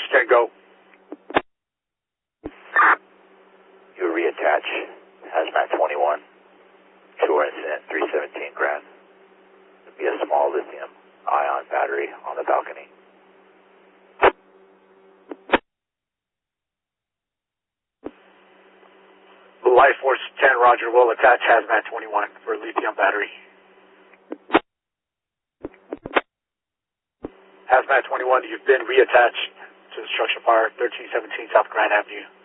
Force 10, go. You reattach Hazmat 21, shore incident 317 Grand. There'll be a small lithium-ion battery on the balcony. Life Force 10, roger, will attach Hazmat 21 for lithium battery. Hazmat 21, you've been reattached to the structure par 1317 South Grand Avenue.